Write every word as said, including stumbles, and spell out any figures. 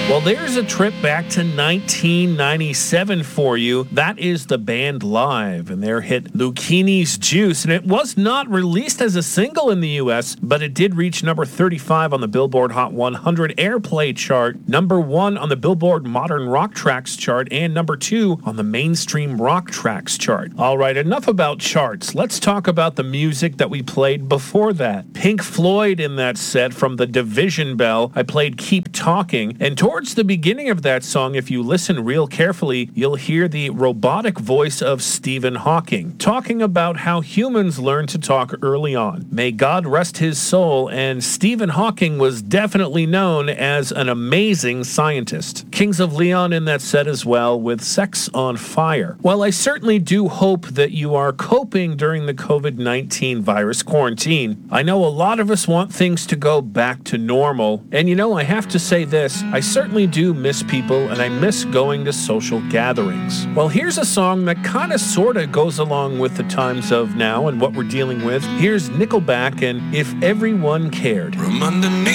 Well, there's a trip back to nineteen ninety-seven for you. That is the band Live and their hit Lucchini's Juice. And it was not released as a single in the U S, but it did reach number thirty-five on the Billboard Hot one hundred Airplay chart, number one on the Billboard Modern Rock Tracks chart, and number two on the Mainstream Rock Tracks chart. All right, enough about charts. Let's talk about the music that we played before that. Pink Floyd in that set from the Division Bell. I played Keep Talking, and towards the beginning of that song, if you listen real carefully, you'll hear the robotic voice of Stephen Hawking talking about how humans learn to talk early on. May God rest his soul, and Stephen Hawking was definitely known as an amazing scientist. Kings of Leon in that set as well, with Sex on Fire. Well, I certainly do hope that you are coping during the covid nineteen virus quarantine. I know a lot of us want things to go back to normal, and you know, I have to say this, I certainly do miss people, and I miss going to social gatherings. Well, here's a song that kind of sort of goes along with the times of now and what we're dealing with. Here's Nickelback and If Everyone Cared.